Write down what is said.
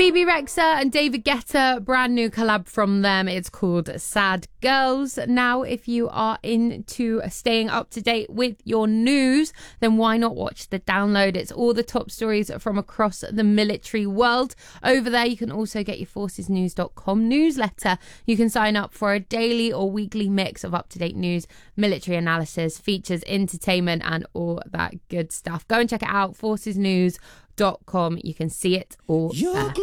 Bibi Rexha and David Guetta, brand new collab from them. It's called Sad Girls. Now, if you are into staying up to date with your news, then why not watch The Download? It's all the top stories from across the military world. Over there, you can also get your forcesnews.com newsletter. You can sign up for a daily or weekly mix of up-to-date news, military analysis, features, entertainment, and all that good stuff. Go and check it out, forcesnews.com. You can see it all there.